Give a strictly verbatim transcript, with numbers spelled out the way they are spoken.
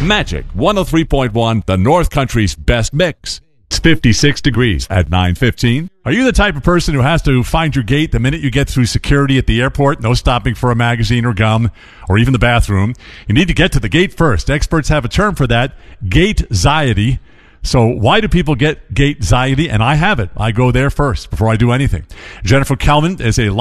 Magic one oh three point one, the North Country's best mix. It's fifty-six degrees at nine fifteen. Are you the type of person who has to find your gate the minute you get through security at the airport? No stopping for a magazine or gum or even the bathroom. You need to get to the gate first. Experts have a term for that, gate-xiety. So why do people get gate-xiety? And I have it. I go there first before I do anything. Jennifer Kelman is a